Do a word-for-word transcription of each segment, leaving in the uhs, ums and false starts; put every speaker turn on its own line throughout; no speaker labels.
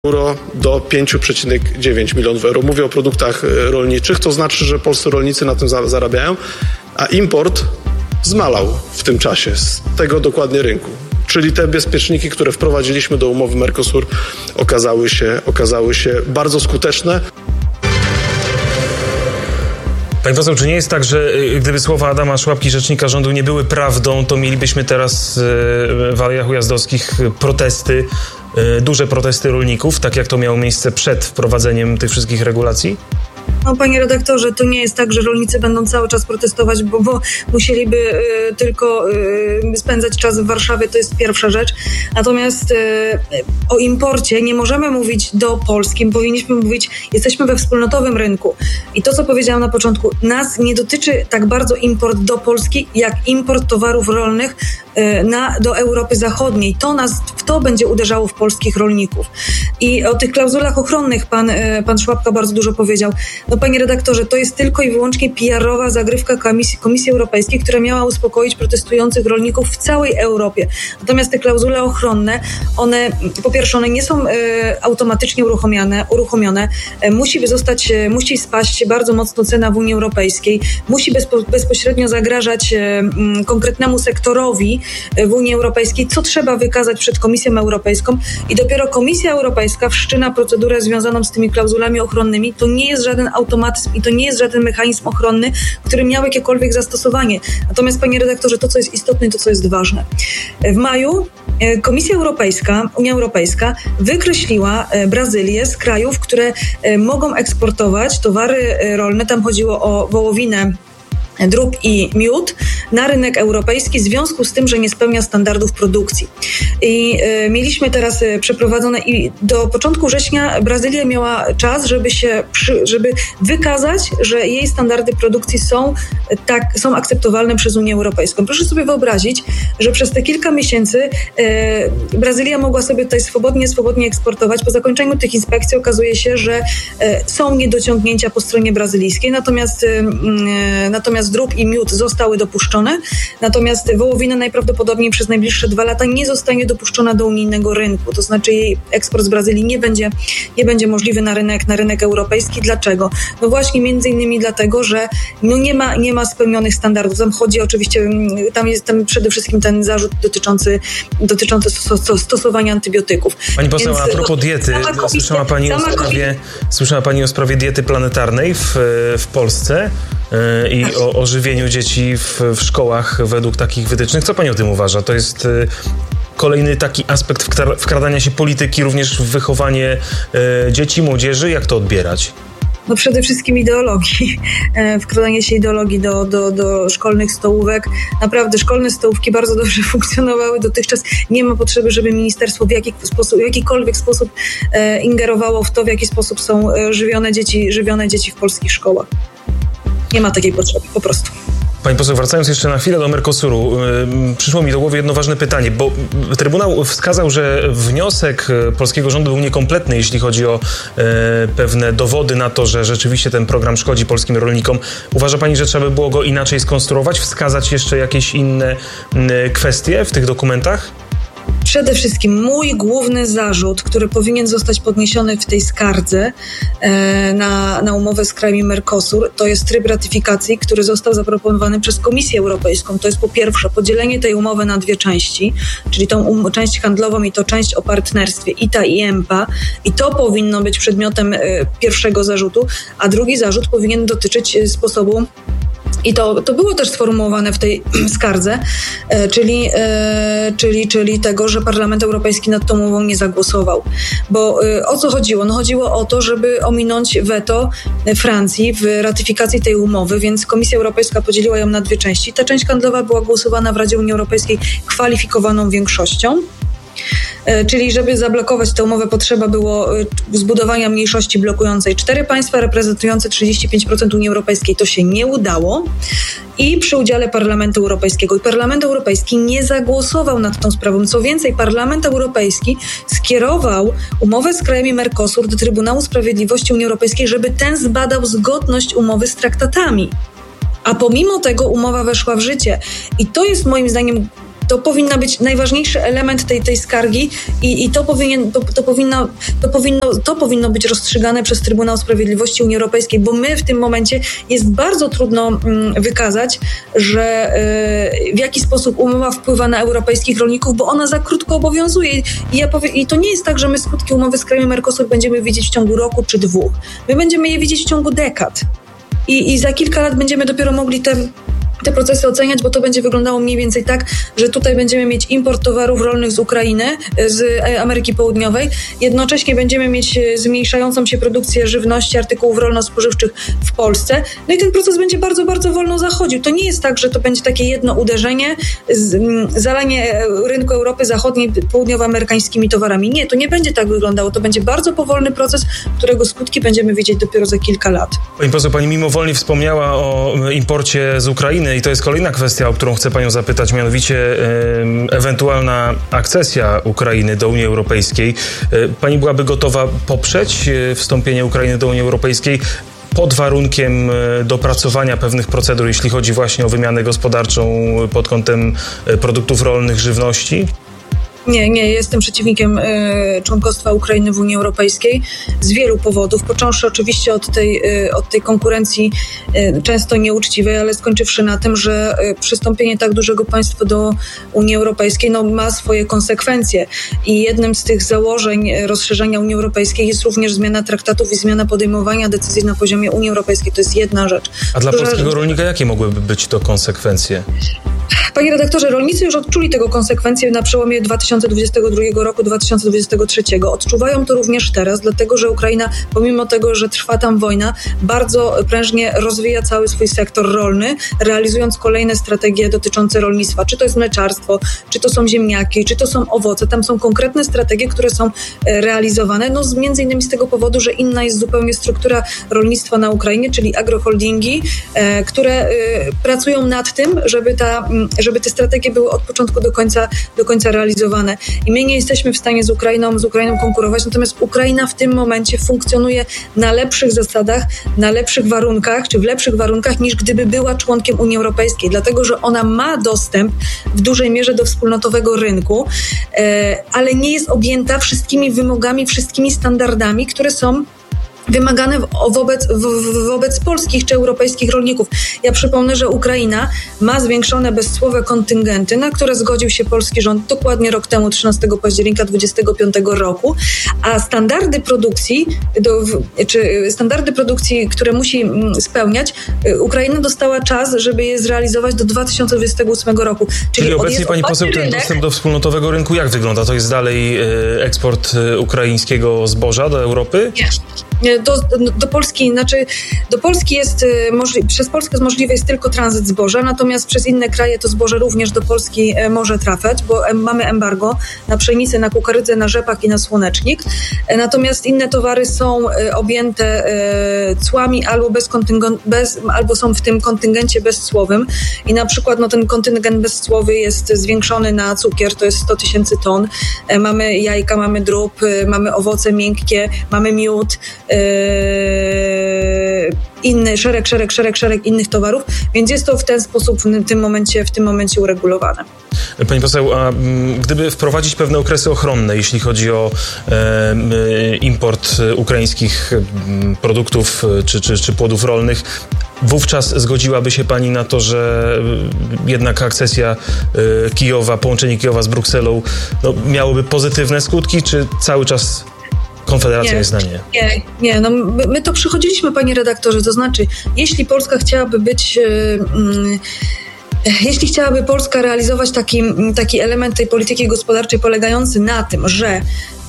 euro do pięć przecinek dziewięć milionów euro. Mówię o produktach rolniczych, to znaczy, że polscy rolnicy na tym zarabiają, a import zmalał w tym czasie z tego dokładnie rynku. Czyli te bezpieczniki, które wprowadziliśmy do umowy Mercosur, okazały się, okazały się bardzo skuteczne.
Panie poseł, czy nie jest tak, że gdyby słowa Adama Szłapki, rzecznika rządu, nie były prawdą, to mielibyśmy teraz w Alejach Ujazdowskich protesty, duże protesty rolników, tak jak to miało miejsce przed wprowadzeniem tych wszystkich regulacji?
No, panie redaktorze, to nie jest tak, że rolnicy będą cały czas protestować, bo, bo musieliby y, tylko y, spędzać czas w Warszawie, to jest pierwsza rzecz. Natomiast y, o imporcie nie możemy mówić do Polski, powinniśmy mówić, jesteśmy we wspólnotowym rynku. I to, co powiedziałam na początku, nas nie dotyczy tak bardzo import do Polski, jak import towarów rolnych y, na, do Europy Zachodniej. To nas, w to będzie uderzało w polskich rolników. I o tych klauzulach ochronnych pan, y, pan Szłapka bardzo dużo powiedział. No, panie redaktorze, to jest tylko i wyłącznie P R-owa zagrywka Komisji, Komisji Europejskiej, która miała uspokoić protestujących rolników w całej Europie. Natomiast te klauzule ochronne, one, po pierwsze, one nie są e, automatycznie uruchomione, uruchomione. E, musi zostać, e, musi spaść bardzo mocno cena w Unii Europejskiej, musi bezpo, bezpośrednio zagrażać e, m, konkretnemu sektorowi e, w Unii Europejskiej, co trzeba wykazać przed Komisją Europejską i dopiero Komisja Europejska wszczyna procedurę związaną z tymi klauzulami ochronnymi. To nie jest żaden automatyzm i to nie jest żaden mechanizm ochronny, który miał jakiekolwiek zastosowanie. Natomiast, panie redaktorze, to, co jest istotne i to, co jest ważne. W maju Komisja Europejska, Unia Europejska wykreśliła Brazylię z krajów, które mogą eksportować towary rolne. Tam chodziło o wołowinę, drób i miód na rynek europejski w związku z tym, że nie spełnia standardów produkcji. I y, mieliśmy teraz y, przeprowadzone i do początku września Brazylia miała czas, żeby się, przy, żeby wykazać, że jej standardy produkcji są y, tak, są akceptowalne przez Unię Europejską. Proszę sobie wyobrazić, że przez te kilka miesięcy y, Brazylia mogła sobie tutaj swobodnie, swobodnie eksportować. Po zakończeniu tych inspekcji okazuje się, że y, są niedociągnięcia po stronie brazylijskiej, natomiast, y, y, natomiast drób i miód zostały dopuszczone, natomiast wołowina najprawdopodobniej przez najbliższe dwa lata nie zostanie dopuszczona do unijnego rynku. To znaczy jej eksport z Brazylii nie będzie, nie będzie możliwy na rynek, na rynek europejski. Dlaczego? No właśnie między innymi dlatego, że no nie ma, nie ma spełnionych standardów. Tam chodzi oczywiście, tam jest tam przede wszystkim ten zarzut dotyczący, dotyczący stosowania antybiotyków.
Pani poseł, Więc, a propos diety, komisja, słyszała pani o sprawie, słyszała pani o sprawie diety planetarnej w, w Polsce i o, o żywieniu dzieci w, w szkołach według takich wytycznych. Co pani o tym uważa? To jest y, kolejny taki aspekt wkra- wkradania się polityki również w wychowanie y, dzieci, młodzieży. Jak to odbierać?
No przede wszystkim ideologii, wkradanie się ideologii do, do, do szkolnych stołówek. Naprawdę szkolne stołówki bardzo dobrze funkcjonowały dotychczas. Nie ma potrzeby, żeby ministerstwo w, jaki sposób, w jakikolwiek sposób e, ingerowało w to, w jaki sposób są żywione dzieci, żywione dzieci w polskich szkołach. Nie ma takiej potrzeby, po prostu.
Pani poseł, wracając jeszcze na chwilę do Mercosuru, yy, przyszło mi do głowy jedno ważne pytanie, bo Trybunał wskazał, że wniosek polskiego rządu był niekompletny, jeśli chodzi o yy, pewne dowody na to, że rzeczywiście ten program szkodzi polskim rolnikom. Uważa pani, że trzeba by było go inaczej skonstruować, wskazać jeszcze jakieś inne yy, kwestie w tych dokumentach?
Przede wszystkim mój główny zarzut, który powinien zostać podniesiony w tej skardze e, na, na umowę z krajami Mercosur, to jest tryb ratyfikacji, który został zaproponowany przez Komisję Europejską. To jest po pierwsze podzielenie tej umowy na dwie części, czyli tą um, część handlową i to część o partnerstwie I T A i E M P A, i to powinno być przedmiotem e, pierwszego zarzutu, a drugi zarzut powinien dotyczyć e, sposobu. I to, to było też sformułowane w tej skardze, e, czyli, e, czyli, czyli tego, że Parlament Europejski nad tą umową nie zagłosował. Bo e, o co chodziło? No chodziło o to, żeby ominąć weto Francji w ratyfikacji tej umowy, więc Komisja Europejska podzieliła ją na dwie części. Ta część handlowa była głosowana w Radzie Unii Europejskiej kwalifikowaną większością. Czyli żeby zablokować tę umowę, potrzeba było zbudowania mniejszości blokującej cztery państwa reprezentujące trzydzieści pięć procent Unii Europejskiej. To się nie udało i przy udziale Parlamentu Europejskiego. I Parlament Europejski nie zagłosował nad tą sprawą. Co więcej, Parlament Europejski skierował umowę z krajami Mercosur do Trybunału Sprawiedliwości Unii Europejskiej, żeby ten zbadał zgodność umowy z traktatami. A pomimo tego umowa weszła w życie. I to jest moim zdaniem to powinna być najważniejszy element tej, tej skargi i, i to, powinien, to, to, powinno, to, powinno, to powinno być rozstrzygane przez Trybunał Sprawiedliwości Unii Europejskiej, bo my w tym momencie jest bardzo trudno mm, wykazać, że y, w jaki sposób umowa wpływa na europejskich rolników, bo ona za krótko obowiązuje. I, ja powie, I to nie jest tak, że my skutki umowy z krajami Mercosur będziemy widzieć w ciągu roku czy dwóch. My będziemy je widzieć w ciągu dekad. I, i za kilka lat będziemy dopiero mogli te te procesy oceniać, bo to będzie wyglądało mniej więcej tak, że tutaj będziemy mieć import towarów rolnych z Ukrainy, z Ameryki Południowej. Jednocześnie będziemy mieć zmniejszającą się produkcję żywności, artykułów rolno-spożywczych w Polsce. No i ten proces będzie bardzo, bardzo wolno zachodził. To nie jest tak, że to będzie takie jedno uderzenie, zalanie rynku Europy Zachodniej południowoamerykańskimi towarami. Nie, to nie będzie tak wyglądało. To będzie bardzo powolny proces, którego skutki będziemy widzieć dopiero za kilka lat.
Pani poseł, pani mimowolnie wspomniała o imporcie z Ukrainy i to jest kolejna kwestia, o którą chcę panią zapytać, mianowicie e, ewentualna akcesja Ukrainy do Unii Europejskiej. E, pani byłaby gotowa poprzeć e, wstąpienie Ukrainy do Unii Europejskiej pod warunkiem e, dopracowania pewnych procedur, jeśli chodzi właśnie o wymianę gospodarczą pod kątem e, produktów rolnych, żywności?
Nie, nie, jestem przeciwnikiem y, członkostwa Ukrainy w Unii Europejskiej z wielu powodów, począwszy oczywiście od tej, y, od tej konkurencji y, często nieuczciwej, ale skończywszy na tym, że y, przystąpienie tak dużego państwa do Unii Europejskiej no, ma swoje konsekwencje i jednym z tych założeń rozszerzenia Unii Europejskiej jest również zmiana traktatów i zmiana podejmowania decyzji na poziomie Unii Europejskiej. To jest jedna rzecz.
A dla Która... polskiego rolnika jakie mogłyby być to konsekwencje?
Panie redaktorze, rolnicy już odczuli tego konsekwencje na przełomie dwa tysiące dwudziestego drugiego roku, dwa tysiące dwudziestego trzeciego. Odczuwają to również teraz, dlatego że Ukraina, pomimo tego, że trwa tam wojna, bardzo prężnie rozwija cały swój sektor rolny, realizując kolejne strategie dotyczące rolnictwa. Czy to jest mleczarstwo, czy to są ziemniaki, czy to są owoce. Tam są konkretne strategie, które są realizowane, no między innymi z tego powodu, że inna jest zupełnie struktura rolnictwa na Ukrainie, czyli agroholdingi, e, które e, pracują nad tym, żeby ta żeby te strategie były od początku do końca, do końca realizowane. I my nie jesteśmy w stanie z Ukrainą, z Ukrainą konkurować, natomiast Ukraina w tym momencie funkcjonuje na lepszych zasadach, na lepszych warunkach, czy w lepszych warunkach niż gdyby była członkiem Unii Europejskiej, dlatego że ona ma dostęp w dużej mierze do wspólnotowego rynku, ale nie jest objęta wszystkimi wymogami, wszystkimi standardami, które są wymagane wobec, wobec polskich czy europejskich rolników. Ja przypomnę, że Ukraina ma zwiększone bezcłowe kontyngenty, na które zgodził się polski rząd dokładnie rok temu, trzynastego października dwudziestego piątego roku, a standardy produkcji, do, czy standardy produkcji, które musi spełniać, Ukraina dostała czas, żeby je zrealizować do dwa tysiące dwudziestego ósmego roku.
Czyli, Czyli obecnie, pani poseł, ten rynek... dostęp do wspólnotowego rynku jak wygląda? To jest dalej eksport ukraińskiego zboża do Europy?
Nie. Do, do, do Polski, znaczy do Polski jest możli, przez Polskę jest możliwy jest tylko tranzyt zboża, natomiast przez inne kraje to zboże również do Polski może trafiać, bo mamy embargo na pszenicę, na kukurydzę, na rzepak i na słonecznik. Natomiast inne towary są objęte cłami albo, bez kontyngen- bez, albo są w tym kontyngencie bezcłowym i na przykład no, ten kontyngent bezcłowy jest zwiększony na cukier, to jest sto tysięcy ton. Mamy jajka, mamy drób, mamy owoce miękkie, mamy miód, inny szereg, szereg, szereg, szereg innych towarów, więc jest to w ten sposób w tym momencie, w tym momencie uregulowane.
Pani poseł, a gdyby wprowadzić pewne okresy ochronne, jeśli chodzi o e, import ukraińskich produktów czy, czy, czy płodów rolnych, wówczas zgodziłaby się pani na to, że jednak akcesja e, Kijowa, połączenie Kijowa z Brukselą no, miałoby pozytywne skutki, czy cały czas Konfederacja
nie,
jest na nie?
Nie, nie. No my, my to przychodziliśmy, panie redaktorze, to znaczy, jeśli Polska chciałaby być... Yy, yy, Jeśli chciałaby Polska realizować taki, taki element tej polityki gospodarczej polegający na tym, że e,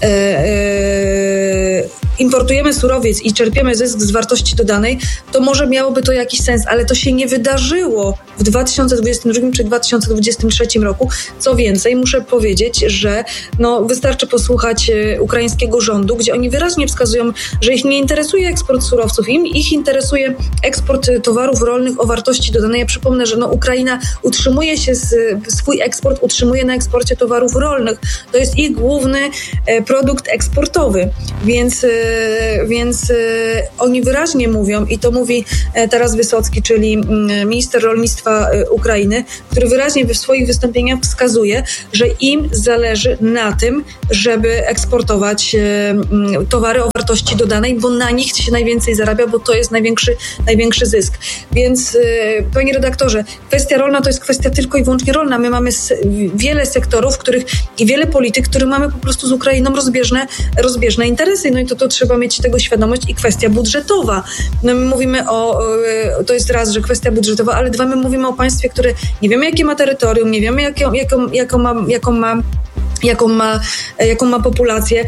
e, importujemy surowiec i czerpiemy zysk z wartości dodanej, to może miałoby to jakiś sens, ale to się nie wydarzyło w dwa tysiące dwudziestym drugim czy dwa tysiące dwudziestym trzecim roku. Co więcej, muszę powiedzieć, że no, wystarczy posłuchać ukraińskiego rządu, gdzie oni wyraźnie wskazują, że ich nie interesuje eksport surowców, im ich interesuje eksport towarów rolnych o wartości dodanej. Ja przypomnę, że no, Ukraina utrzymuje się, z, swój eksport utrzymuje na eksporcie towarów rolnych. To jest ich główny produkt eksportowy, więc więc oni wyraźnie mówią, i to mówi teraz Wysocki, czyli minister rolnictwa Ukrainy, który wyraźnie w swoich wystąpieniach wskazuje, że im zależy na tym, żeby eksportować towary o wartości dodanej, bo na nich się najwięcej zarabia, bo to jest największy, największy zysk. Więc panie redaktorze, kwestia rolna to jest kwestia tylko i wyłącznie rolna. My mamy wiele sektorów, których i wiele polityk, które mamy po prostu z Ukrainą rozbieżne, rozbieżne interesy. No i to, to trzeba mieć tego świadomość. I kwestia budżetowa. No my mówimy o, to jest raz, że kwestia budżetowa, ale dwa, my mówimy o państwie, które nie wiemy, jakie ma terytorium, nie wiemy, jaką, jaką, jaką ma, jaką ma jaką ma, jaką ma populację,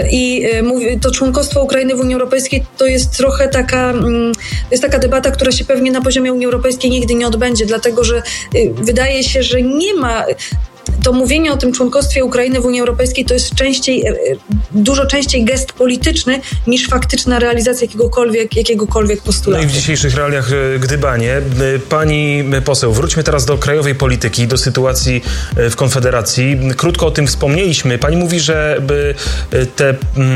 i to członkostwo Ukrainy w Unii Europejskiej to jest trochę taka, to jest taka debata, która się pewnie na poziomie Unii Europejskiej nigdy nie odbędzie, dlatego że wydaje się, że nie ma. To mówienie o tym członkostwie Ukrainy w Unii Europejskiej to jest częściej, dużo częściej gest polityczny niż faktyczna realizacja jakiegokolwiek, jakiegokolwiek postulatu.
No i w dzisiejszych realiach gdybanie. Pani poseł, wróćmy teraz do krajowej polityki, do sytuacji w Konfederacji. Krótko o tym wspomnieliśmy. Pani mówi, że te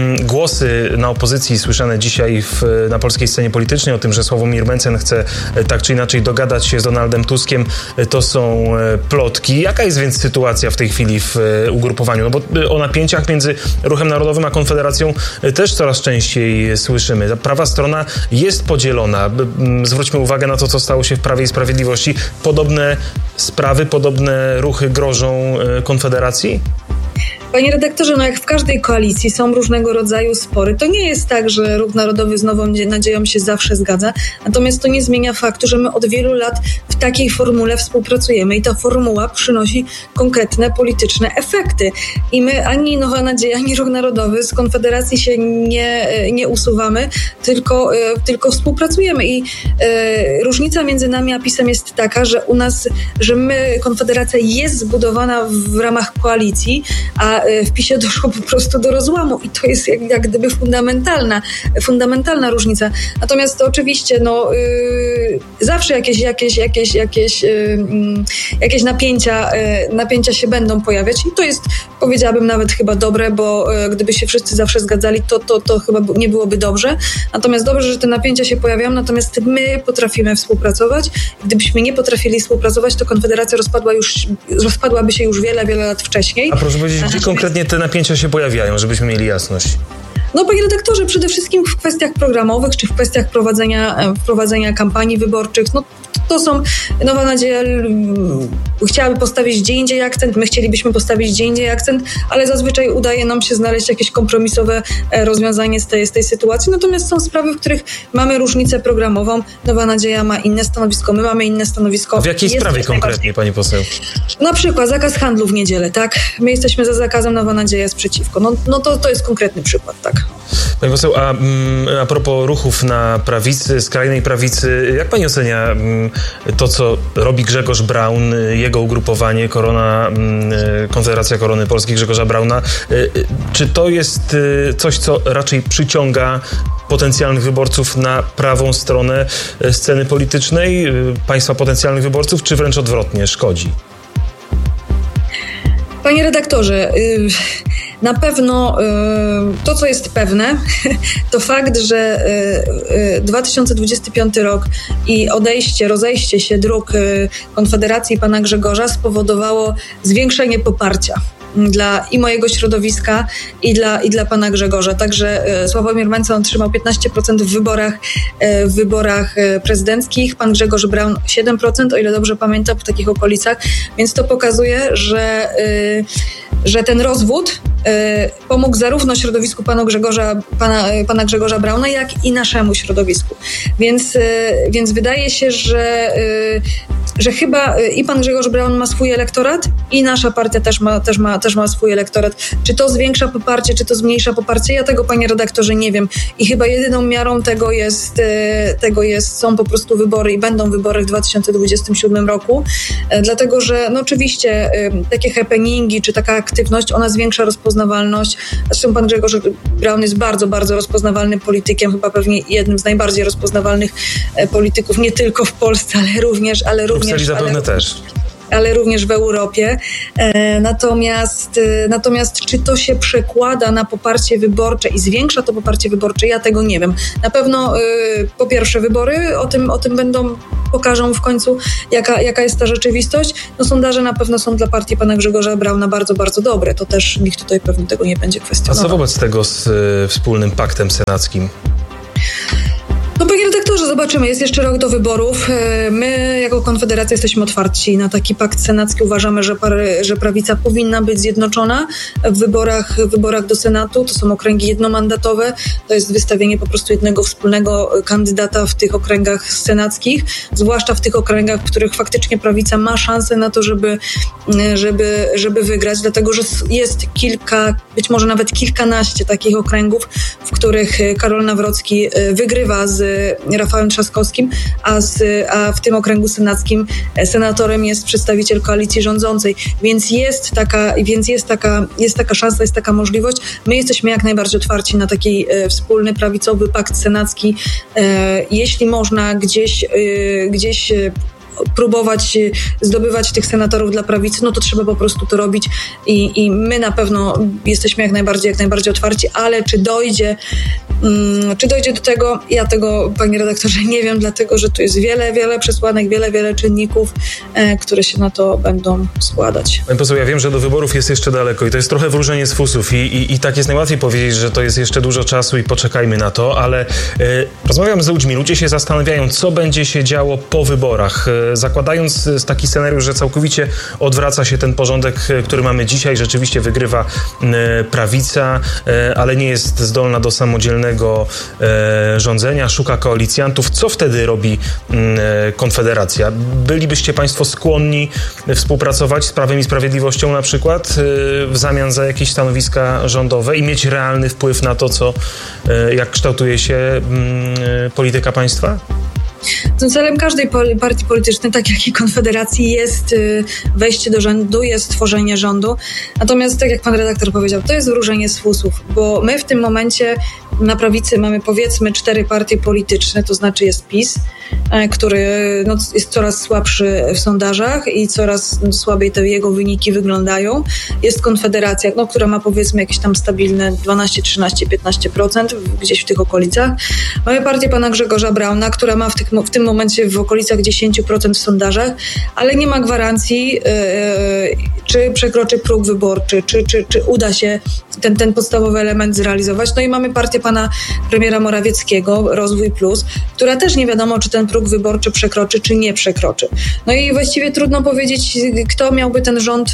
głosy na opozycji słyszane dzisiaj w, na polskiej scenie politycznej o tym, że Sławomir Mencen chce tak czy inaczej dogadać się z Donaldem Tuskiem, to są plotki. Jaka jest więc sytuacja w tej chwili w ugrupowaniu? No bo o napięciach między Ruchem Narodowym a Konfederacją też coraz częściej słyszymy. Ta prawa strona jest podzielona. Zwróćmy uwagę na to, co stało się w Prawie i Sprawiedliwości. Podobne sprawy, podobne ruchy grożą Konfederacji?
Panie redaktorze, no jak w każdej koalicji są różnego rodzaju spory. To nie jest tak, że Ruch Narodowy z Nową Nadzieją się zawsze zgadza, natomiast to nie zmienia faktu, że my od wielu lat w takiej formule współpracujemy i ta formuła przynosi konkretne polityczne efekty. I my ani Nowa Nadzieja, ani Ruch Narodowy z Konfederacji się nie, nie usuwamy, tylko, tylko współpracujemy. I e, różnica między nami a PiS-em jest taka, że u nas, że my, Konfederacja jest zbudowana w ramach koalicji, a w PiS-ie doszło po prostu do rozłamu i to jest jak, jak gdyby fundamentalna, fundamentalna różnica. Natomiast to oczywiście no, yy, zawsze jakieś, jakieś, jakieś, jakieś, yy, jakieś napięcia, yy, napięcia się będą pojawiać i to jest, powiedziałabym, nawet chyba dobre, bo yy, gdyby się wszyscy zawsze zgadzali, to, to, to chyba nie byłoby dobrze. Natomiast dobrze, że te napięcia się pojawiają, natomiast my potrafimy współpracować. Gdybyśmy nie potrafili współpracować, to Konfederacja rozpadła już, rozpadłaby się już wiele, wiele lat wcześniej.
A proszę powiedzieć, gdzie konkretnie te napięcia się pojawiają, żebyśmy mieli jasność?
No, panie redaktorze, przede wszystkim w kwestiach programowych, czy w kwestiach prowadzenia, prowadzenia kampanii wyborczych. No, to są, Nowa Nadzieja chciałaby postawić gdzie indziej akcent, my chcielibyśmy postawić gdzie indziej akcent, ale zazwyczaj udaje nam się znaleźć jakieś kompromisowe rozwiązanie z tej, z tej sytuacji. Natomiast są sprawy, w których mamy różnicę programową. Nowa Nadzieja ma inne stanowisko, my mamy inne stanowisko.
A w jakiej sprawie konkretnie, pani poseł?
Na przykład zakaz handlu w niedzielę, tak? My jesteśmy za zakazem, Nowa Nadzieja jest przeciwko. No, no to, to jest konkretny przykład, tak.
Pani poseł, a, a propos ruchów na prawicy, skrajnej prawicy, jak pani ocenia to, co robi Grzegorz Braun, jego ugrupowanie Korona, Konfederacja Korony Polskiej, Grzegorza Brauna? Czy to jest coś, co raczej przyciąga potencjalnych wyborców na prawą stronę sceny politycznej, państwa potencjalnych wyborców, czy wręcz odwrotnie, szkodzi?
Panie redaktorze, na pewno to, co jest pewne, to fakt, że dwa tysiące dwudziesty piąty rok i odejście, rozejście się dróg Konfederacji i pana Grzegorza spowodowało zwiększenie poparcia dla i mojego środowiska i dla, i dla pana Grzegorza. Także Sławomir Mencen otrzymał piętnaście procent w wyborach, w wyborach prezydenckich, pan Grzegorz Braun siedem procent, o ile dobrze pamiętam, w takich okolicach. Więc to pokazuje, że, że ten rozwód pomógł zarówno środowisku pana Grzegorza, pana, pana Grzegorza Brauna, jak i naszemu środowisku. Więc, więc wydaje się, że, że chyba i pan Grzegorz Braun ma swój elektorat i nasza partia też ma, też ma, też ma swój elektorat. Czy to zwiększa poparcie, czy to zmniejsza poparcie? Ja tego, panie redaktorze, nie wiem. I chyba jedyną miarą tego jest, tego jest, są po prostu wybory i będą wybory w dwa tysiące dwudziestym siódmym roku. Dlatego, że no oczywiście takie happeningi, czy taka aktywność, ona zwiększa rozpoznawalność. Zresztą pan Grzegorz Braun jest bardzo, bardzo rozpoznawalnym politykiem, chyba pewnie jednym z najbardziej rozpoznawalnych polityków, nie tylko w Polsce, ale również, ale również,
zapewne
ale,
też.
ale również w Europie. Natomiast, natomiast czy to się przekłada na poparcie wyborcze i zwiększa to poparcie wyborcze, ja tego nie wiem. Na pewno po pierwsze wybory o tym, o tym będą, pokażą w końcu, jaka, jaka jest ta rzeczywistość. No sondaże na pewno są dla partii pana Grzegorza Brauna bardzo, bardzo dobre. To też nikt tutaj pewnie tego nie będzie kwestionował.
A co wobec tego z y, wspólnym paktem senackim?
No panie redaktorze, zobaczymy. Jest jeszcze rok do wyborów. My jako Konfederacja jesteśmy otwarci na taki pakt senacki. Uważamy, że, par, że prawica powinna być zjednoczona w wyborach, w wyborach do Senatu. To są okręgi jednomandatowe. To jest wystawienie po prostu jednego wspólnego kandydata w tych okręgach senackich, zwłaszcza w tych okręgach, w których faktycznie prawica ma szansę na to, żeby, żeby, żeby wygrać, dlatego że jest kilka, być może nawet kilkanaście takich okręgów, w których Karol Nawrocki wygrywa z Rafałem Trzaskowskim, a, z, a w tym okręgu senackim senatorem jest przedstawiciel koalicji rządzącej, więc jest taka, więc jest taka, jest taka szansa, jest taka możliwość. My jesteśmy jak najbardziej otwarci na taki e, wspólny prawicowy pakt senacki. E, jeśli można gdzieś, e, gdzieś e, próbować zdobywać tych senatorów dla prawicy, no to trzeba po prostu to robić i, i my na pewno jesteśmy jak najbardziej, jak najbardziej otwarci, ale czy dojdzie, um, czy dojdzie do tego, ja tego, panie redaktorze, nie wiem, dlatego, że tu jest wiele, wiele przesłanek, wiele, wiele czynników, e, które się na to będą składać.
Panie poseł, ja wiem, że do wyborów jest jeszcze daleko i to jest trochę wróżenie z fusów i, i, i tak jest najłatwiej powiedzieć, że to jest jeszcze dużo czasu i poczekajmy na to, ale e, rozmawiam z ludźmi, ludzie się zastanawiają, co będzie się działo po wyborach. Zakładając taki scenariusz, że całkowicie odwraca się ten porządek, który mamy dzisiaj, rzeczywiście wygrywa prawica, ale nie jest zdolna do samodzielnego rządzenia, szuka koalicjantów. Co wtedy robi Konfederacja? Bylibyście państwo skłonni współpracować z Prawem i Sprawiedliwością na przykład w zamian za jakieś stanowiska rządowe i mieć realny wpływ na to, co, jak kształtuje się polityka państwa?
Celem każdej partii politycznej, tak jak i Konfederacji, jest wejście do rządu, jest tworzenie rządu. Natomiast, tak jak pan redaktor powiedział, to jest wróżenie z fusów, bo my w tym momencie na prawicy mamy powiedzmy cztery partie polityczne, to znaczy jest PiS, który no, jest coraz słabszy w sondażach i coraz słabiej te jego wyniki wyglądają. Jest Konfederacja, no, która ma powiedzmy jakieś tam stabilne dwanaście, trzynaście, piętnaście procent gdzieś w tych okolicach. Mamy partię pana Grzegorza Brauna, która ma w, tych, w tym momencie w okolicach dziesięć procent w sondażach, ale nie ma gwarancji, yy, czy przekroczy próg wyborczy, czy, czy, czy uda się ten, ten podstawowy element zrealizować. No i mamy partię pana premiera Morawieckiego, Rozwój Plus, która też nie wiadomo, czy ten próg wyborczy przekroczy, czy nie przekroczy. No i właściwie trudno powiedzieć, kto miałby ten rząd,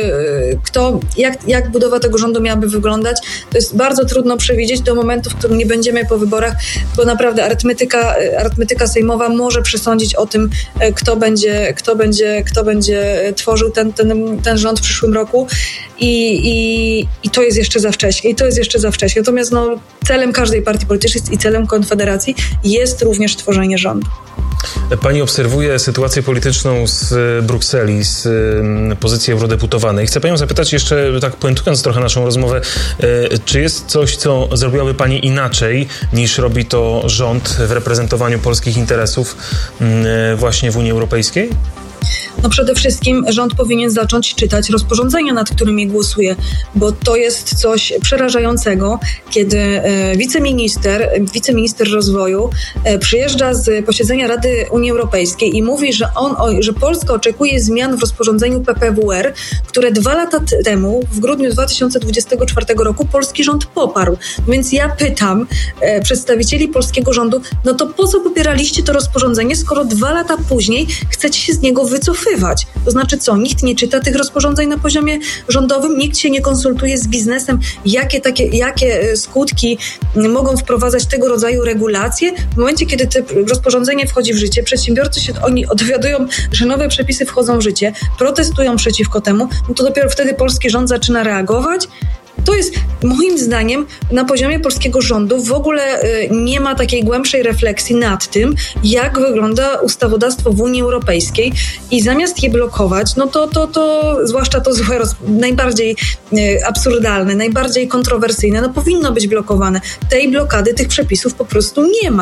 kto, jak, jak budowa tego rządu miałaby wyglądać. To jest bardzo trudno przewidzieć do momentu, w którym nie będziemy po wyborach, bo naprawdę arytmetyka, arytmetyka sejmowa może przesądzić o tym, kto będzie, kto będzie, kto będzie tworzył ten, ten, ten rząd w przyszłym roku i, i, i to jest jeszcze za wcześnie. I to jest jeszcze za wcześnie. Natomiast no, celem każdej partii politycznej i celem Konfederacji jest również tworzenie rządu.
Pani obserwuje sytuację polityczną z Brukseli, z pozycji eurodeputowanej. Chcę panią zapytać jeszcze, tak puentując trochę naszą rozmowę, czy jest coś, co zrobiłaby pani inaczej niż robi to rząd w reprezentowaniu polskich interesów właśnie w Unii Europejskiej?
No przede wszystkim rząd powinien zacząć czytać rozporządzenia, nad którymi głosuje, bo to jest coś przerażającego, kiedy e, wiceminister, wiceminister rozwoju e, przyjeżdża z posiedzenia Rady Unii Europejskiej i mówi, że, on, o, że Polska oczekuje zmian w rozporządzeniu P P W R, które dwa lata temu, w grudniu dwa tysiące dwudziestego czwartego roku, polski rząd poparł. Więc ja pytam e, przedstawicieli polskiego rządu, no to po co popieraliście to rozporządzenie, skoro dwa lata później chcecie się z niego wycofywać? To znaczy co, nikt nie czyta tych rozporządzeń na poziomie rządowym, nikt się nie konsultuje z biznesem, jakie, takie, jakie skutki mogą wprowadzać tego rodzaju regulacje. W momencie, kiedy to rozporządzenie wchodzi w życie, przedsiębiorcy się oni dowiadują, że nowe przepisy wchodzą w życie, protestują przeciwko temu, no to dopiero wtedy polski rząd zaczyna reagować. To jest, moim zdaniem, na poziomie polskiego rządu w ogóle nie ma takiej głębszej refleksji nad tym, jak wygląda ustawodawstwo w Unii Europejskiej i zamiast je blokować, no to, to, to zwłaszcza to złe, najbardziej absurdalne, najbardziej kontrowersyjne, no powinno być blokowane. Tej blokady, tych przepisów po prostu nie ma.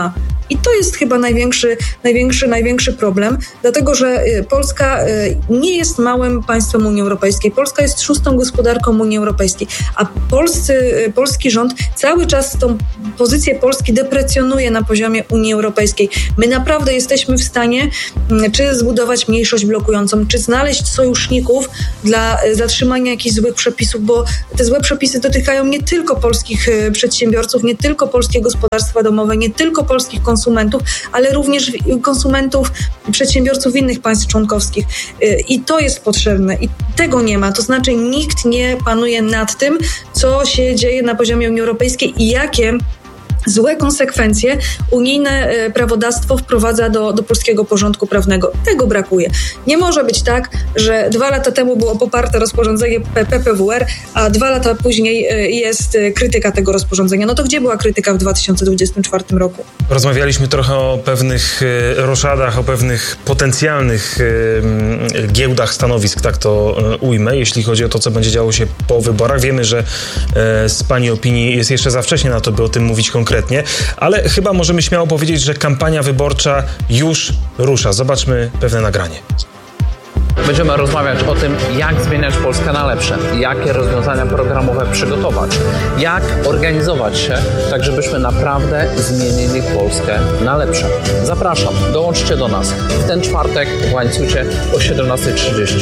I to jest chyba największy, największy, największy problem, dlatego że Polska nie jest małym państwem Unii Europejskiej. Polska jest szóstą gospodarką Unii Europejskiej, a polscy, polski rząd cały czas tą pozycję Polski deprecjonuje na poziomie Unii Europejskiej. My naprawdę jesteśmy w stanie czy zbudować mniejszość blokującą, czy znaleźć sojuszników dla zatrzymania jakichś złych przepisów, bo te złe przepisy dotykają nie tylko polskich przedsiębiorców, nie tylko polskie gospodarstwa domowe, nie tylko polskich konsumentów, ale również konsumentów, przedsiębiorców innych państw członkowskich. I to jest potrzebne. I tego nie ma. To znaczy nikt nie panuje nad tym, co się dzieje na poziomie Unii Europejskiej i jakie złe konsekwencje unijne prawodawstwo wprowadza do, do polskiego porządku prawnego. Tego brakuje. Nie może być tak, że dwa lata temu było poparte rozporządzenie P P W R, a dwa lata później jest krytyka tego rozporządzenia. No to gdzie była krytyka w dwa tysiące dwudziestym czwartym roku?
Rozmawialiśmy trochę o pewnych roszadach, o pewnych potencjalnych giełdach stanowisk, tak to ujmę, jeśli chodzi o to, co będzie działo się po wyborach. Wiemy, że z pani opinii jest jeszcze za wcześnie na to, by o tym mówić konkretnie. Konkretnie, ale chyba możemy śmiało powiedzieć, że kampania wyborcza już rusza. Zobaczmy pewne nagranie.
Będziemy rozmawiać o tym, jak zmieniać Polskę na lepsze, jakie rozwiązania programowe przygotować, jak organizować się, tak żebyśmy naprawdę zmienili Polskę na lepsze. Zapraszam, dołączcie do nas w ten czwartek w Łańcucie o siedemnasta trzydzieści.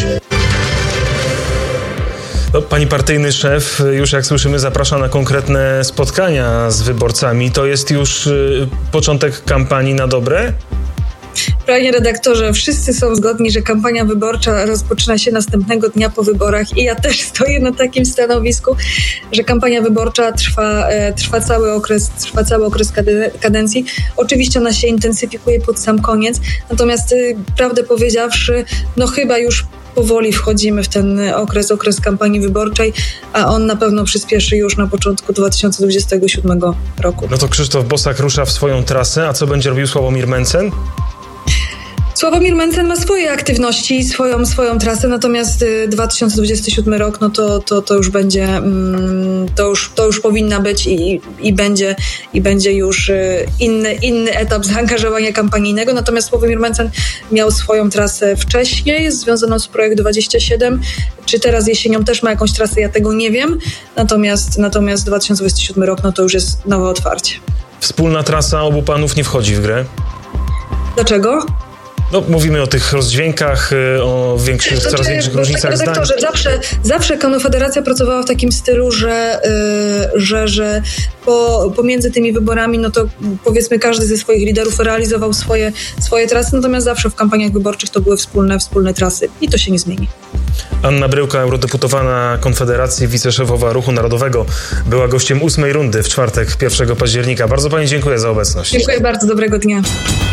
No, pani partyjny szef, już jak słyszymy, zaprasza na konkretne spotkania z wyborcami. To jest już y, początek kampanii na dobre?
Panie redaktorze, wszyscy są zgodni, że kampania wyborcza rozpoczyna się następnego dnia po wyborach i ja też stoję na takim stanowisku, że kampania wyborcza trwa, e, trwa cały okres, trwa cały okres kadencji. Oczywiście ona się intensyfikuje pod sam koniec, natomiast y, prawdę powiedziawszy, no chyba już powoli wchodzimy w ten okres, okres kampanii wyborczej, a on na pewno przyspieszy już na początku dwa tysiące dwudziestego siódmego roku.
No to Krzysztof Bosak rusza w swoją trasę, a co będzie robił Sławomir Mencen?
Sławomir Mencen ma swoje aktywności, swoją, swoją trasę, natomiast dwa tysiące dwudziesty siódmy rok, no to, to, to już będzie, to już, to już powinna być i, i, będzie, i będzie już inny, inny etap zaangażowania kampanijnego. Natomiast Sławomir Mencen miał swoją trasę wcześniej, związaną z Projekt dwadzieścia siedem. Czy teraz jesienią też ma jakąś trasę, ja tego nie wiem. Natomiast, natomiast dwa tysiące dwudziesty siódmy rok, no to już jest nowe otwarcie.
Wspólna trasa obu panów nie wchodzi w grę.
Dlaczego?
No, mówimy o tych rozdźwiękach, o większych,
znaczy,
coraz większych różnicach zdań.
Zawsze, zawsze Konfederacja pracowała w takim stylu, że, yy, że, że po, pomiędzy tymi wyborami, no to powiedzmy każdy ze swoich liderów realizował swoje, swoje trasy, natomiast zawsze w kampaniach wyborczych to były wspólne, wspólne trasy i to się nie zmieni.
Anna Bryłka, eurodeputowana Konfederacji, wiceszefowa Ruchu Narodowego, była gościem ósmej rundy w czwartek, pierwszego października. Bardzo pani dziękuję za obecność.
Dziękuję bardzo, dobrego dnia.